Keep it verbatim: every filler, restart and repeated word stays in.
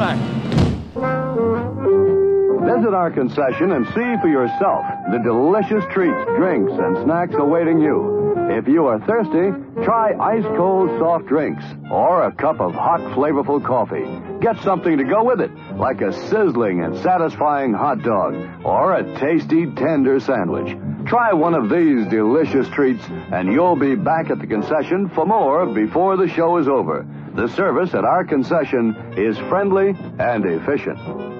right. Visit our concession and see for yourself the delicious treats, drinks, and snacks awaiting you. If you are thirsty, try ice-cold soft drinks or a cup of hot, flavorful coffee. Get something to go with it, like a sizzling and satisfying hot dog or a tasty, tender sandwich. Try one of these delicious treats, and you'll be back at the concession for more before the show is over. The service at our concession is friendly and efficient.